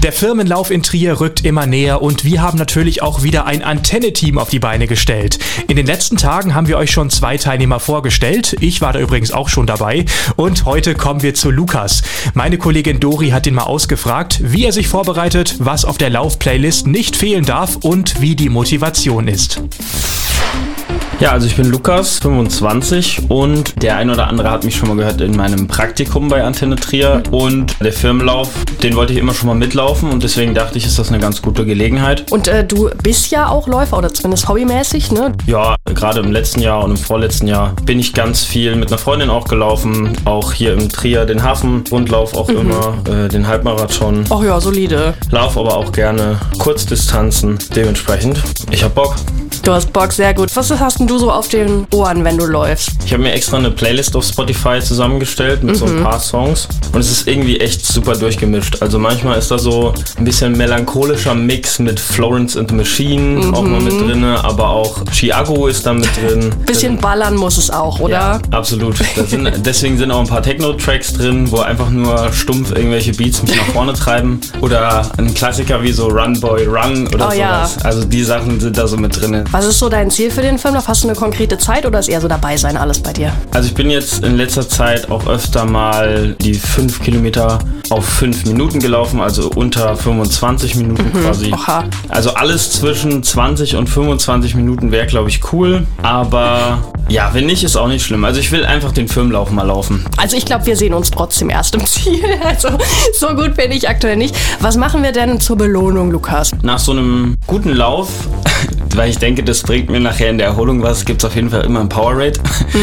Der Firmenlauf in Trier rückt immer näher und wir haben natürlich auch wieder ein Antenne-Team auf die Beine gestellt. In den letzten Tagen haben wir euch schon 2 Teilnehmer vorgestellt. Ich war da übrigens auch schon dabei. Und heute kommen wir zu Lukas. Meine Kollegin Dori hat ihn mal ausgefragt, wie er sich vorbereitet, was auf der Lauf-Playlist nicht fehlen darf und wie die Motivation ist. Ja, also ich bin Lukas, 25 und der ein oder andere hat mich schon mal gehört in meinem Praktikum bei Antenne Trier und der Firmenlauf, den wollte ich immer schon mal mitlaufen und deswegen dachte ich, ist das eine ganz gute Gelegenheit. Und du bist ja auch Läufer oder zumindest hobbymäßig, ne? Ja, gerade im letzten Jahr und im vorletzten Jahr bin ich ganz viel mit einer Freundin auch gelaufen, auch hier im Trier den Hafenrundlauf auch immer, den Halbmarathon. Ach ja, solide. Lauf aber auch gerne Kurzdistanzen, dementsprechend. Ich hab Bock. Du hast Bock, sehr gut. Was hast denn du so auf den Ohren, wenn du läufst? Ich habe mir extra eine Playlist auf Spotify zusammengestellt mit so ein paar Songs und es ist irgendwie echt super durchgemischt. Also manchmal ist da so ein bisschen melancholischer Mix mit Florence and the Machine auch mal mit drin, aber auch Chiago ist da mit drin. Bisschen ballern muss es auch, oder? Ja, absolut. Deswegen sind auch ein paar Techno-Tracks drin, wo einfach nur stumpf irgendwelche Beats mich nach vorne treiben. Oder ein Klassiker wie so Run Boy Run oder sowas. Ja. Also die Sachen sind da so mit drin. Was ist so dein Ziel für den Firmenlauf? Hast du eine konkrete Zeit oder ist eher so dabei sein alles bei dir? Also ich bin jetzt in letzter Zeit auch öfter mal die 5 Kilometer auf 5 Minuten gelaufen, also unter 25 Minuten quasi. Oha. Also alles zwischen 20 und 25 Minuten wäre, glaube ich, cool. Aber ja, wenn nicht, ist auch nicht schlimm. Also ich will einfach den Firmenlauf mal laufen. Also ich glaube, wir sehen uns trotzdem erst im Ziel. Also so gut bin ich aktuell nicht. Was machen wir denn zur Belohnung, Lukas? Nach so einem guten Lauf, weil ich denke, das bringt mir nachher in der Erholung was, gibt es auf jeden Fall immer ein Powerade.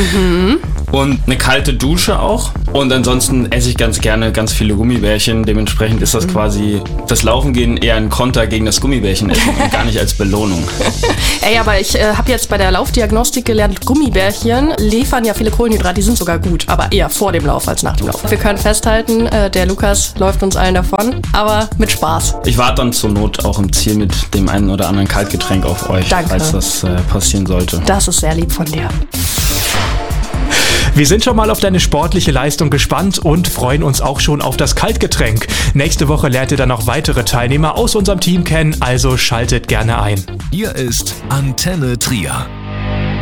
Und eine kalte Dusche auch. Und ansonsten esse ich ganz gerne ganz viele Gummibärchen. Dementsprechend ist das quasi das Laufen gehen eher ein Konter gegen das Gummibärchen essen und gar nicht als Belohnung. Ey, aber ich habe jetzt bei der Laufdiagnostik gelernt, Gummibärchen liefern ja viele Kohlenhydrate, die sind sogar gut, aber eher vor dem Lauf als nach dem Lauf. Wir können festhalten, der Lukas läuft uns allen davon, aber mit Spaß. Ich warte dann zur Not auch im Ziel mit dem einen oder anderen Kaltgetränk auf euch, Danke. falls das passieren sollte. Das ist sehr lieb von dir. Wir sind schon mal auf deine sportliche Leistung gespannt und freuen uns auch schon auf das Kaltgetränk. Nächste Woche lernt ihr dann noch weitere Teilnehmer aus unserem Team kennen, also schaltet gerne ein. Hier ist Antenne Trier.